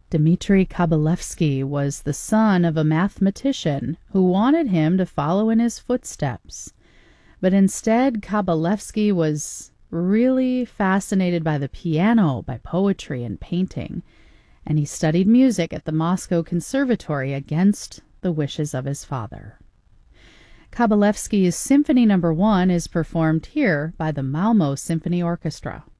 Dmitri Kabalevsky was the son of a mathematician who wanted him to follow in his footsteps. But instead, Kabalevsky was really fascinated by the piano, by poetry and painting, and he studied music at the Moscow Conservatory against the wishes of his father. Kabalevsky's Symphony No. 1 is performed here by the Malmo Symphony Orchestra.